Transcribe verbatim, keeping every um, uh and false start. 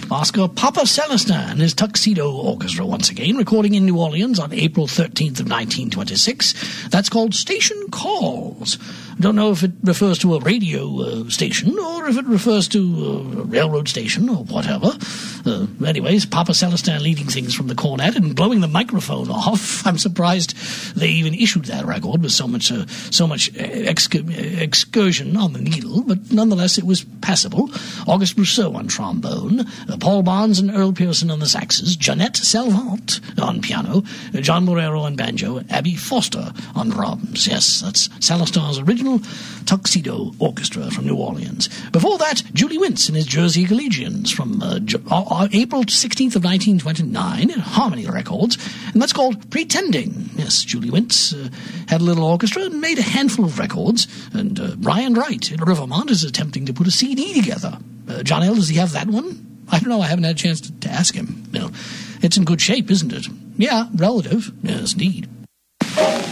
Oscar Papa Celestin and his Tuxedo Orchestra once again, recording in New Orleans on April thirteenth of nineteen twenty-six. That's called Station Calls. Don't know if it refers to a radio uh, station or if it refers to a railroad station or whatever. Uh, anyways, Papa Celestin leading things from the cornet and blowing the microphone off. I'm surprised they even issued that record with so much uh, so much exc- excursion on the needle, but nonetheless it was passable. August Rousseau on trombone, uh, Paul Barnes and Earl Pearson on the saxes, Jeanette Salvant on piano, uh, John Morero on banjo, Abby Foster on drums. Yes, that's Celestin's original Tuxedo Orchestra from New Orleans. Before that, Julie Wintz and his Jersey Collegians from uh, J- uh, April sixteenth of nineteen twenty-nine in Harmony Records, and that's called Pretending. Yes, Julie Wintz uh, had a little orchestra and made a handful of records, and uh, Brian Wright in Rivermont is attempting to put a C D together. Uh, John L., does he have that one? I don't know, I haven't had a chance to, to ask him. You know, it's in good shape, isn't it? Yeah, relative. Yes, indeed.